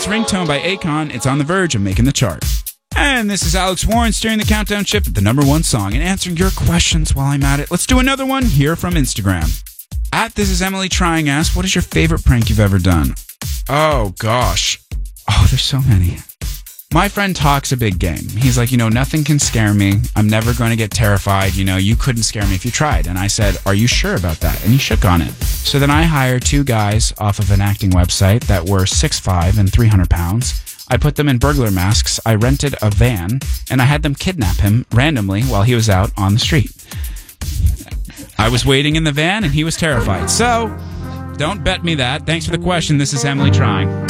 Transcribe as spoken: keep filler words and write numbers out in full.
It's Ringtone by Akon. It's on the verge of making the chart. And this is Alex Warren steering the countdown ship at the number one song and answering your questions while I'm at it. Let's do another one here from Instagram. At This Is Emily Trying asks, what is your favorite prank you've ever done? Oh, gosh. Oh, there's so many. My friend talks a big game. He's like, you know, nothing can scare me. I'm never going to get terrified. You know, you couldn't scare me if you tried. And I said, are you sure about that? And he shook on it. So then I hired two guys off of an acting website that were six foot five and three hundred pounds. I put them in burglar masks. I rented a van, and I had them kidnap him randomly while he was out on the street. I was waiting in the van, and he was terrified. So, don't bet me that. Thanks for the question. This is Emily Trying.